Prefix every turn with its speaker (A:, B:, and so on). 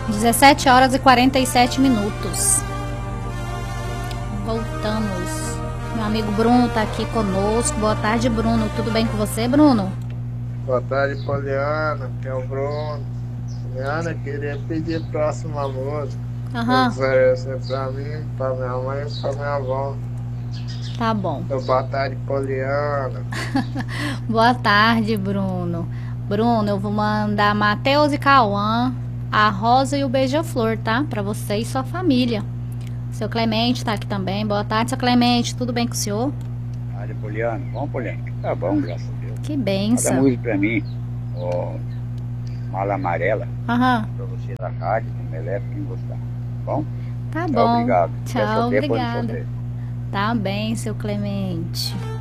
A: 17 horas e 47 minutos. Voltamos. Meu amigo Bruno tá aqui conosco. Boa tarde, Bruno. Tudo bem com você, Bruno?
B: Boa tarde, Poliana, que é o Bruno. Poliana, queria pedir a próxima música.
A: Aham.
B: Oferecer pra mim, pra minha mãe e pra minha avó.
A: Tá bom.
B: Então, boa tarde, Poliana.
A: Boa tarde, Bruno. Bruno, eu vou mandar Matheus e Cauã, a Rosa e o Beija-Flor, tá? Pra você e sua família. Seu Clemente tá aqui também. Boa tarde, seu Clemente. Tudo bem com o senhor?
C: Boa tarde, Poliana. Bom, Poliana? Tá bom, graças a Deus.
A: Que
C: Manda
A: benção.
C: música pra mim, ó, Mala Amarela,
A: Aham.
C: pra você da rádio, no Elétrico, quem gostar. Bom?
A: Tá
C: Tchau,
A: bom.
C: obrigado. Quer
A: Tchau,
C: sofrer, pode
A: obrigada.
C: sofrer.
A: Tá bem, seu Clemente.